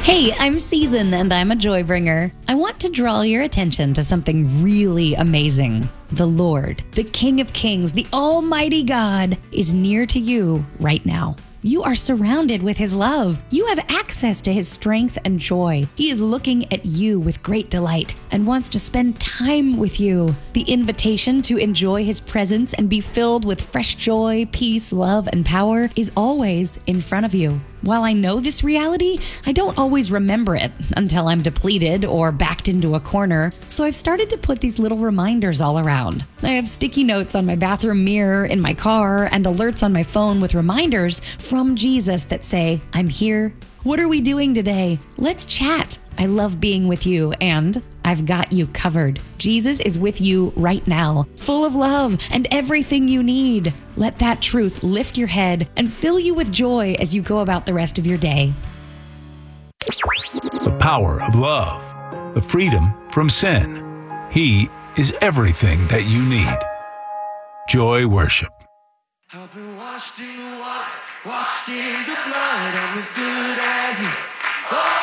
Hey, I'm Season, and I'm a joy bringer. I want to draw your attention to something really amazing. The Lord, the King of Kings, the Almighty God, is near to you right now. You are surrounded with His love. You have access to His strength and joy. He is looking at you with great delight and wants to spend time with you. The invitation to enjoy His presence and be filled with fresh joy, peace, love, and power is always in front of you. While I know this reality, I don't always remember it until I'm depleted or backed into a corner, so I've started to put these little reminders all around. I have sticky notes on my bathroom mirror, in my car, and alerts on my phone with reminders from Jesus that say, "I'm here. What are we doing today? Let's chat. I love being with you, and I've got you covered." Jesus is with you right now, full of love and everything you need. Let that truth lift your head and fill you with joy as you go about the rest of your day. The power of love, the freedom from sin. He is everything that you need. Joy Worship. I've been washed in the water, washed in the blood, I'm as good as new.